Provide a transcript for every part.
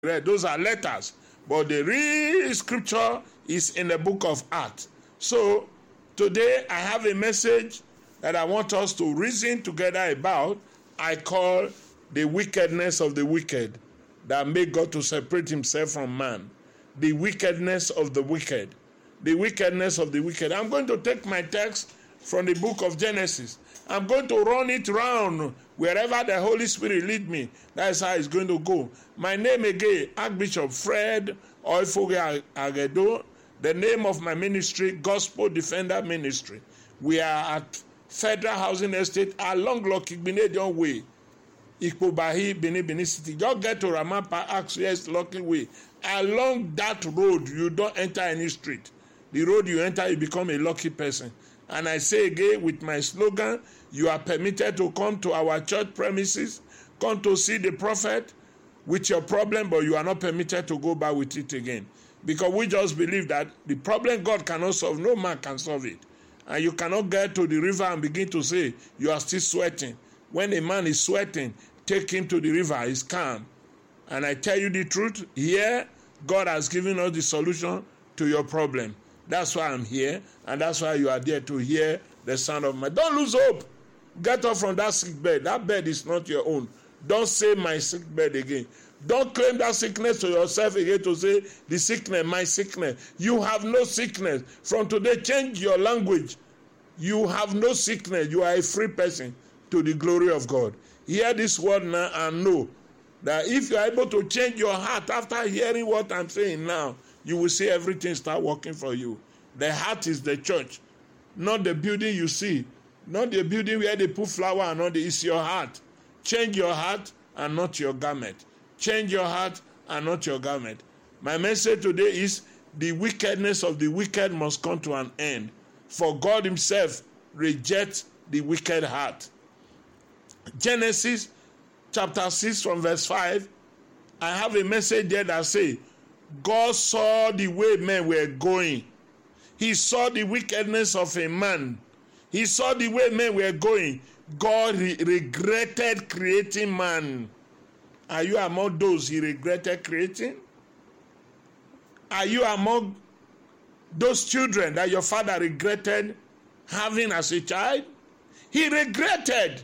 read. Those are letters. But the real scripture is in the book of Acts. So today I have a message that I want us to reason together about. I call the wickedness of the wicked that make God to separate himself from man. The wickedness of the wicked. The wickedness of the wicked. I'm going to take my text from the book of Genesis. I'm going to run it round wherever the Holy Spirit lead me. That's how it's going to go. My name again, Archbishop Fred Oifoge Agedo. The name of my ministry, Gospel Defender Ministry. We are at Federal Housing Estate along Lokigbinedion Way, Ikpobahi, Benin City. Just get to Ramapa, Access Lucky Way. Along that road, you don't enter any street. The road you enter, you become a lucky person. And I say again with my slogan, you are permitted to come to our church premises, come to see the prophet with your problem, but you are not permitted to go back with it again. Because we just believe that the problem God cannot solve, no man can solve it. And you cannot get to the river and begin to say, you are still sweating. When a man is sweating, take him to the river, he's calm. And I tell you the truth, here, God has given us the solution to your problem. That's why I'm here, and that's why you are there to hear the sound of my... Don't lose hope. Get up from that sick bed. That bed is not your own. Don't say my sick bed again. Don't claim that sickness to yourself again to say the sickness, my sickness. You have no sickness. From today, change your language. You have no sickness. You are a free person to the glory of God. Hear this word now and know that if you are able to change your heart after hearing what I'm saying now, you will see everything start working for you. The heart is the church, not the building you see, not the building where they put flower and all. It's your heart. Change your heart and not your garment. Change your heart and not your garment. My message today is the wickedness of the wicked must come to an end. For God himself rejects the wicked heart. Genesis chapter 6 from verse 5. I have a message there that says, God saw the way men were going. He saw the wickedness of a man. He saw the way men were going. God regretted creating man. Are you among those he regretted creating? Are you among those children that your father regretted having as a child? He regretted.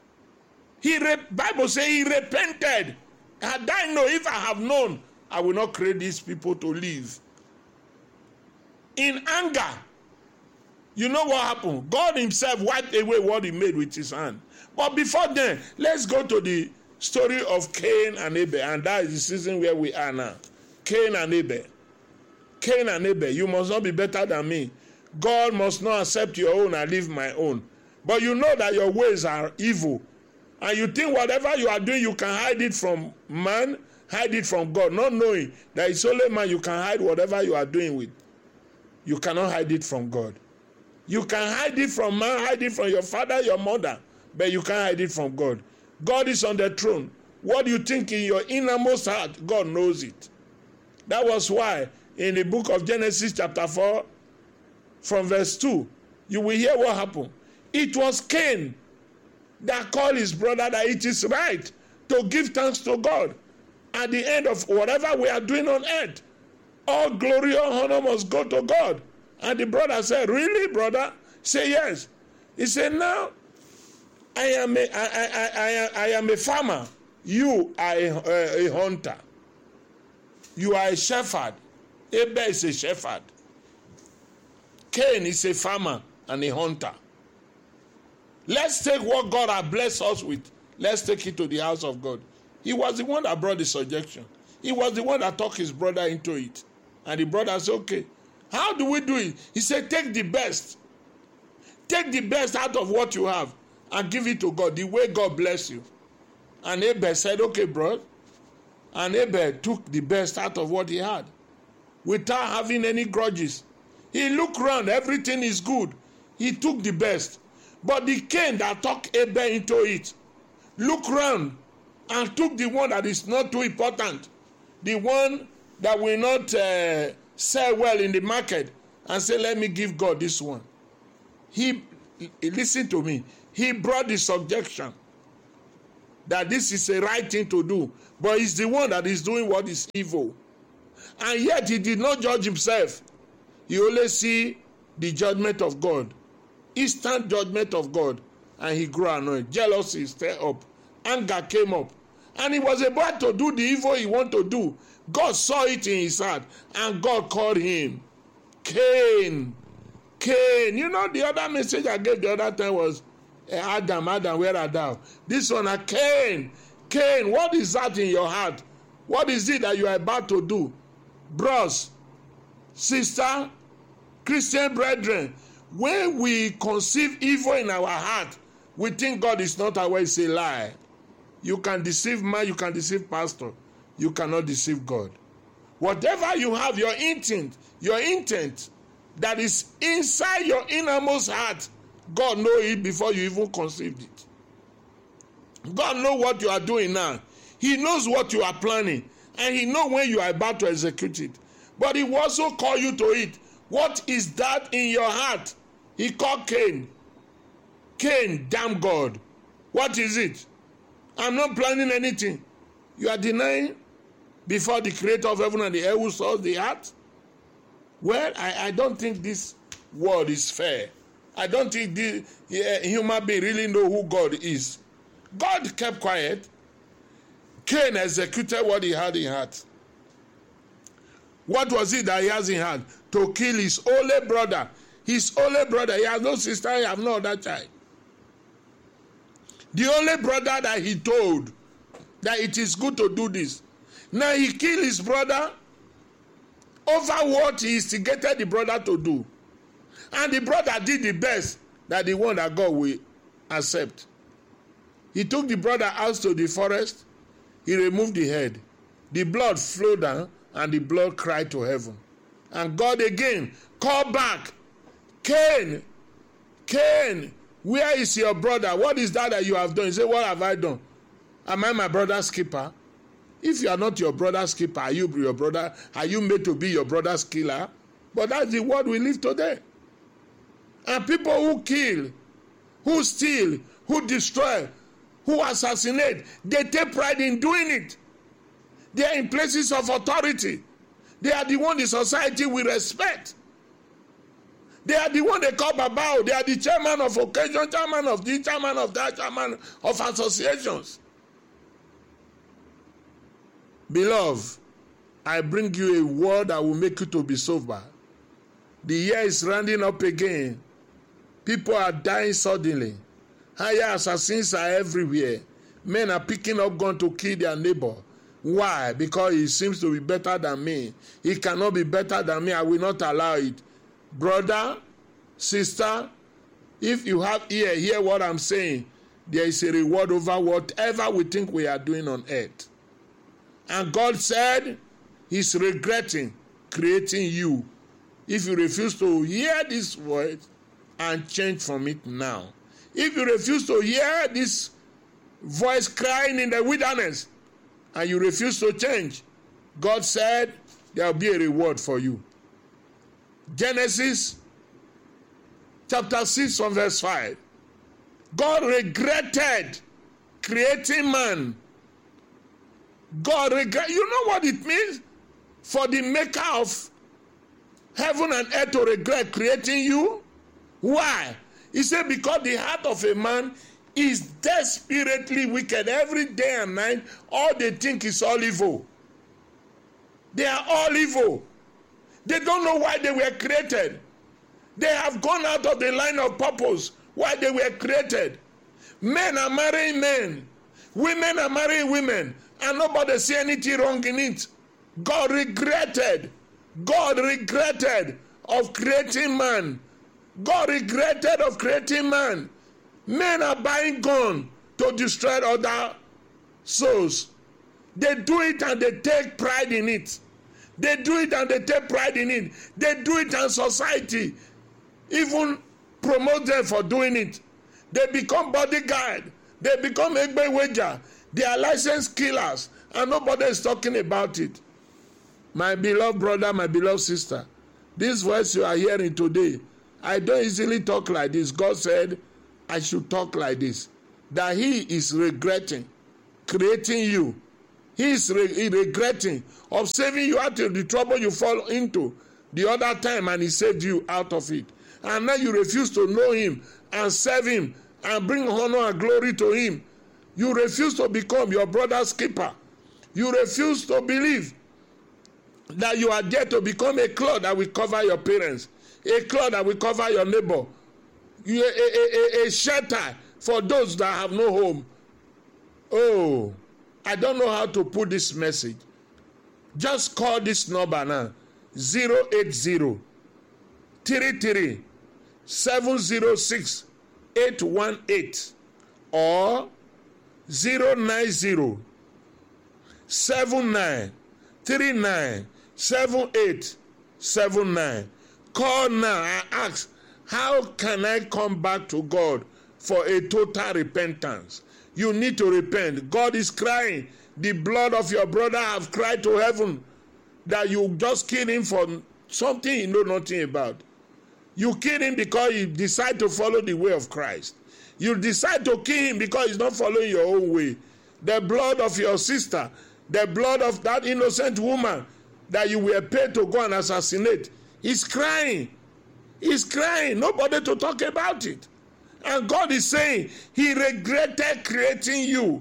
Bible says he repented. Had I known, if I have known, I will not create these people to live. In anger, you know what happened? God himself wiped away what he made with his hand. But before then, let's go to the story of Cain and Abel. And that is the season where we are now. Cain and Abel. Cain and Abel, you must not be better than me. God must not accept your own and leave my own. But you know that your ways are evil. And you think whatever you are doing, you can hide it from man, hide it from God, not knowing that it's only man you can hide whatever you are doing with. You cannot hide it from God. You can hide it from man, hide it from your father, your mother, but you can't hide it from God. God is on the throne. What you think in your innermost heart, God knows it. That was why in the book of Genesis chapter 4, from verse 2, you will hear what happened. It was Cain that called his brother that it is right to give thanks to God at the end of whatever we are doing on earth. All glory, all honor must go to God. And the brother said, really, brother? Say yes. He said, now I am a farmer. You are a hunter. You are a shepherd. Abel is a shepherd. Cain is a farmer and a hunter. Let's take what God has blessed us with. Let's take it to the house of God. He was the one that brought the suggestion. He was the one that talked his brother into it. And the brother said, okay, how do we do it? He said, take the best. Take the best out of what you have and give it to God, the way God bless you. And Abel said, okay, bro. And Abel took the best out of what he had without having any grudges. He looked around, everything is good. He took the best. But the Cain that talked Abel into it, looked around and took the one that is not too important, the one that will not sell well in the market, and say, let me give God this one. Listen to me, he brought the suggestion that this is a right thing to do, but he's the one that is doing what is evil. And yet he did not judge himself. He only see the judgment of God, instant judgment of God, and he grew annoyed. Jealousy stirred up, anger came up, and he was about to do the evil he wanted to do. God saw it in his heart, and God called him Cain. Cain. You know, the other message I gave the other time was Adam, where art thou? This one, Cain. Cain, what is that in your heart? What is it that you are about to do? Bros, sister, Christian brethren, when we conceive evil in our heart, we think God is not aware. It's a lie. You can deceive man, you can deceive pastor. You cannot deceive God. Whatever you have, your intent that is inside your innermost heart, God knows it before you even conceived it. God knows what you are doing now. He knows what you are planning, and he knows when you are about to execute it. But he will also call you to it. What is that in your heart? He called Cain. Cain, damn God. What is it? I'm not planning anything. You are denying before the creator of heaven and the earth who saw the heart? Well, I don't think this world is fair. I don't think the human being really know who God is. God kept quiet. Cain executed what he had in heart. What was it that he has in heart? To kill his only brother. His only brother. He has no sister, he has no other child. The only brother that he told that it is good to do this. Now he killed his brother over what he instigated the brother to do. And the brother did the best that the one that God will accept. He took the brother out to the forest. He removed the head. The blood flowed down and the blood cried to heaven. And God again called back, Cain, Cain, where is your brother? What is that you have done? He said, what have I done? Am I my brother's keeper? If you are not your brother's keeper, are you your brother? Are you made to be your brother's killer? But that's the world we live today. And people who kill, who steal, who destroy, who assassinate, they take pride in doing it. They are in places of authority. They are the one the society will respect. They are the one they call Babao. They are the chairman of occasion, chairman of this, chairman of that, chairman of associations. Beloved, I bring you a word that will make you to be sober. The year is rounding up again. People are dying suddenly. Higher assassins are everywhere. Men are picking up guns to kill their neighbor. Why? Because he seems to be better than me. He cannot be better than me. I will not allow it. Brother, sister, if you have ear, hear what I'm saying. There is a reward over whatever we think we are doing on earth. And God said he's regretting creating you if you refuse to hear this word and change from it now. If you refuse to hear this voice crying in the wilderness and you refuse to change, God said there will be a reward for you. Genesis chapter 6 from verse 5. God regretted creating man. You know what it means for the maker of heaven and earth to regret creating you? Why? He said because the heart of a man is desperately wicked. Every day and night, all they think is all evil. They are all evil. They don't know why they were created. They have gone out of the line of purpose why they were created. Men are marrying men. Women are marrying women. And nobody see anything wrong in it. God regretted of creating man. God regretted of creating man. Men are buying guns to destroy other souls. They do it and they take pride in it. They do it and they take pride in it. They do it and society even promote them for doing it. They become bodyguard. They become egbe wager. They are licensed killers and nobody is talking about it. My beloved brother, my beloved sister, this voice you are hearing today, I don't easily talk like this. God said I should talk like this. That he is regretting creating you. He is regretting of saving you out of the trouble you fall into the other time, and he saved you out of it. And now you refuse to know him and serve him and bring honor and glory to him. You refuse to become your brother's keeper. You refuse to believe that you are there to become a cloth that will cover your parents, a cloth that will cover your neighbor, a shelter for those that have no home. Oh, I don't know how to put this message. Just call this number now, 080 33 706 818 or 090 79 39 7879. Call now and ask, how can I come back to God for a total repentance? You need to repent. God is crying. The blood of your brother have cried to heaven that you just killed him for something you know nothing about. You kill him because you decide to follow the way of Christ. You decide to kill him because he's not following your own way. The blood of your sister, the blood of that innocent woman that you were paid to go and assassinate, is crying. He's crying. Nobody to talk about it. And God is saying he regretted creating you.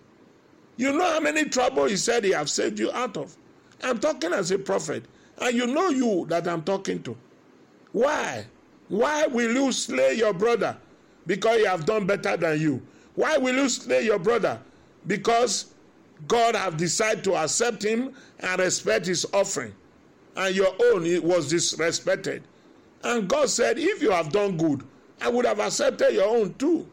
You know how many trouble he said he have saved you out of. I'm talking as a prophet. And you know you that I'm talking to. Why? Why will you slay your brother? Because he have done better than you. Why will you slay your brother? Because God have decided to accept him and respect his offering. And your own was disrespected. And God said, if you have done good, I would have accepted your own too.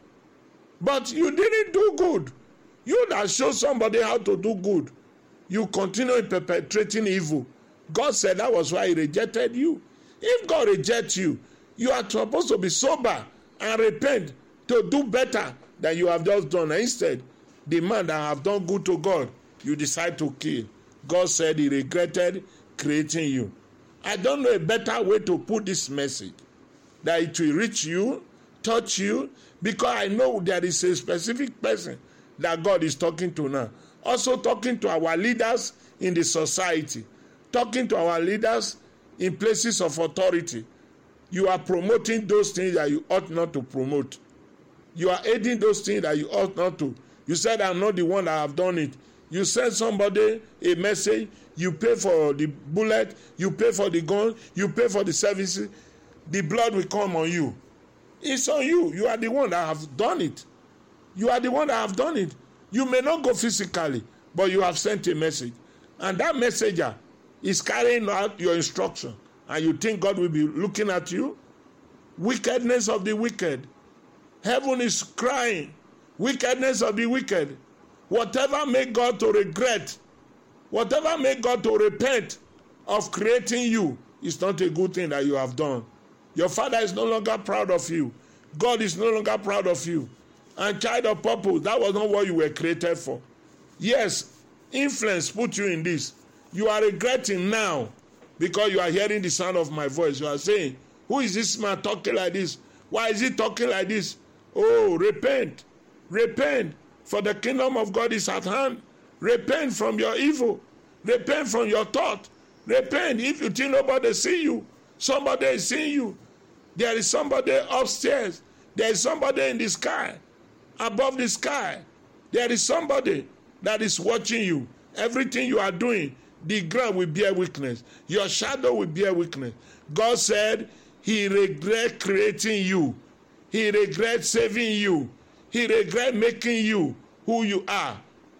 But you didn't do good. You that show somebody how to do good, you continue perpetrating evil. God said that was why he rejected you. If God rejects you, you are supposed to be sober and repent to do better than you have just done. And instead, the man that have done good to God, you decide to kill. God said he regretted creating you. I don't know a better way to put this message, that it will reach you, touch you, because I know there is a specific person that God is talking to now. Also talking to our leaders in the society, talking to our leaders in places of authority. You are promoting those things that you ought not to promote. You are aiding those things that you ought not to. You said, I'm not the one that have done it. You send somebody a message, you pay for the bullet, you pay for the gun, you pay for the services, the blood will come on you. It's on you. You are the one that have done it. You are the one that have done it. You may not go physically, but you have sent a message. And that messenger is carrying out your instruction. And you think God will be looking at you? Wickedness of the wicked. Heaven is crying. Wickedness of the wicked. Whatever made God to regret, whatever made God to repent of creating you, is not a good thing that you have done. Your father is no longer proud of you. God is no longer proud of you. And child of purpose, that was not what you were created for. Yes, influence put you in this. You are regretting now because you are hearing the sound of my voice. You are saying, who is this man talking like this? Why is he talking like this? Oh, repent. Repent, for the kingdom of God is at hand. Repent from your evil. Repent from your thought. Repent. If you think nobody see you, somebody is seeing you. There is somebody upstairs. There is somebody in the sky, above the sky. There is somebody that is watching you. Everything you are doing, the ground will bear witness. Your shadow will bear witness. God said he regrets creating you. He regrets saving you. He regrets making you who you are.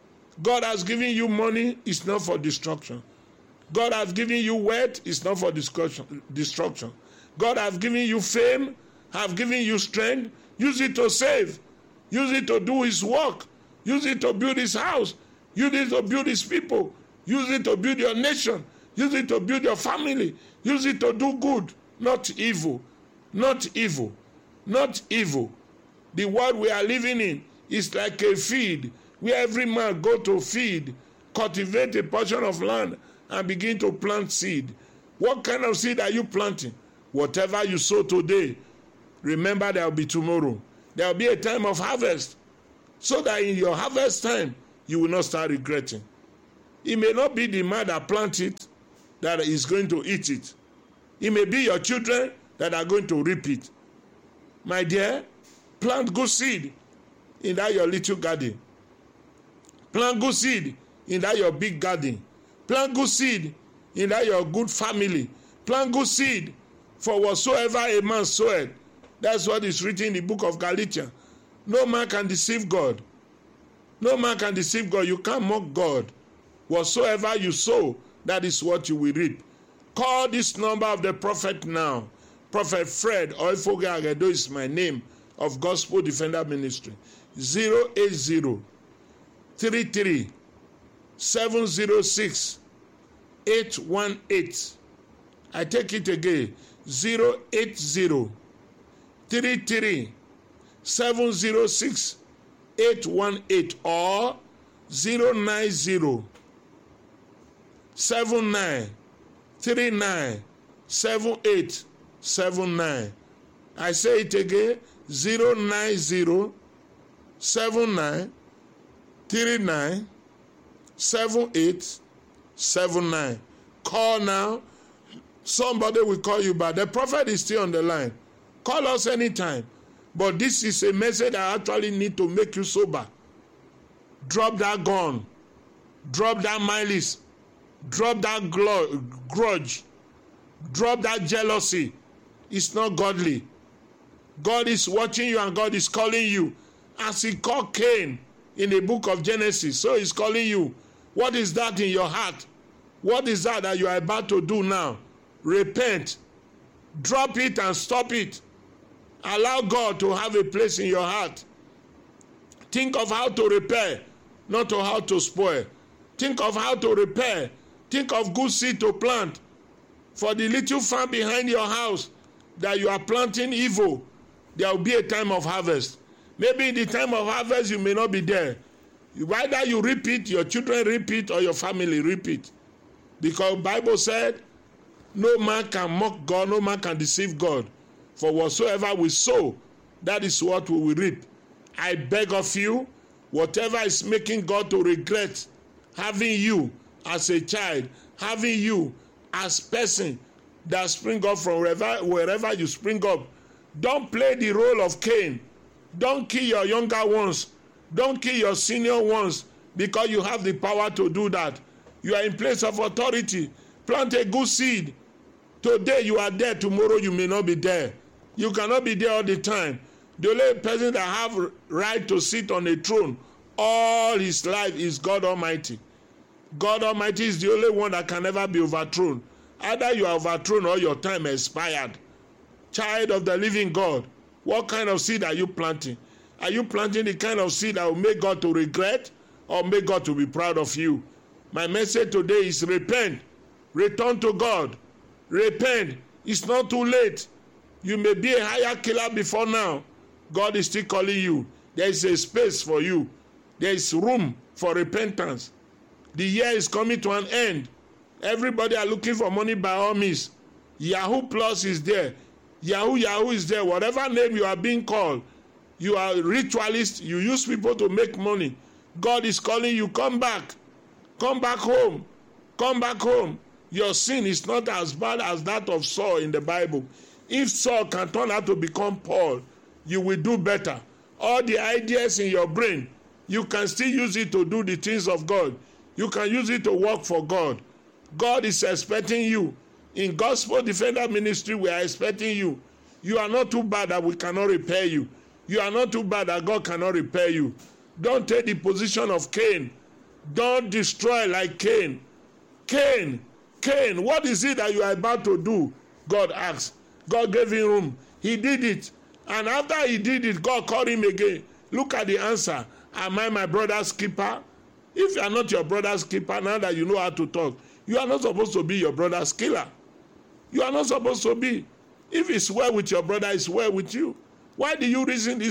God has given you money, it's not for destruction. God has given you wealth, it's not for destruction. God has given you fame, have given you strength. Use it to save. Use it to do his work. Use it to build his house. Use it to build his people. Use it to build your nation. Use it to build your family. Use it to do good, not evil. Not evil. Not evil. The world we are living in is like a field where every man go to feed, cultivate a portion of land and begin to plant seed. What kind of seed are you planting? Whatever you sow today, remember there will be tomorrow. There will be a time of harvest, so that in your harvest time, you will not start regretting. It may not be the man that planted it that is going to eat it. It may be your children that are going to reap it. My dear, plant good seed in that your little garden. Plant good seed in that your big garden. Plant good seed in that your good family. Plant good seed for whatsoever a man soweth. That's what is written in the book of Galatians. No man can deceive God. No man can deceive God. You can't mock God. Whatsoever you sow, that is what you will reap. Call this number of the prophet now. Prophet Fred Oifoge Agedo is my name of Gospel Defender Ministry. 080 33 706 818. I take it again. 080 33 706 818 or 090 79 39 78 79. I say it again. 090 79 39 78 79. Call now. Somebody will call you back. The prophet is still on the line. Call us anytime. But this is a message I actually need to make you sober. Drop that gun. Drop that malice. Drop that grudge. Drop that jealousy. It's not godly. God is watching you and God is calling you. As he called Cain in the book of Genesis, so he's calling you. What is that in your heart? What is that you are about to do now? Repent. Drop it and stop it. Allow God to have a place in your heart. Think of how to repair, not of how to spoil. Think of how to repair. Think of good seed to plant. For the little farm behind your house that you are planting evil, there will be a time of harvest. Maybe in the time of harvest you may not be there. Either you reap it, your children reap it, or your family reap it. Because the Bible said, no man can mock God, no man can deceive God. For whatsoever we sow, that is what we will reap. I beg of you, whatever is making God to regret having you as a child, having you as person that spring up from wherever you spring up, don't play the role of Cain. Don't kill your younger ones. Don't kill your senior ones because you have the power to do that. You are in place of authority. Plant a good seed. Today you are there, tomorrow you may not be there. You cannot be there all the time. The only person that have right to sit on a throne all his life is God Almighty. God Almighty is the only one that can never be overthrown. Either you are overthrown or your time expired. Child of the living God, what kind of seed are you planting? Are you planting the kind of seed that will make God to regret or make God to be proud of you? My message today is repent. Return to God. Repent. It's not too late. You may be a higher killer before now. God is still calling you. There is a space for you. There is room for repentance. The year is coming to an end. Everybody are looking for money by all means. Yahoo Plus is there. Yahoo is there. Whatever name you are being called, you are a ritualist. You use people to make money. God is calling you. Come back. Come back home. Come back home. Your sin is not as bad as that of Saul in the Bible. If Saul can turn out to become Paul, you will do better. All the ideas in your brain, you can still use it to do the things of God. You can use it to work for God. God is expecting you. In Gospel Defender Ministry, we are expecting you. You are not too bad that we cannot repair you. You are not too bad that God cannot repair you. Don't take the position of Cain. Don't destroy like Cain. Cain, what is it that you are about to do? God asked. God gave him room. He did it. And after he did it, God called him again. Look at the answer. Am I my brother's keeper? If you are not your brother's keeper, now that you know how to talk, you are not supposed to be your brother's killer. You are not supposed to be. If it's well with your brother, it's well with you. Why do you reason this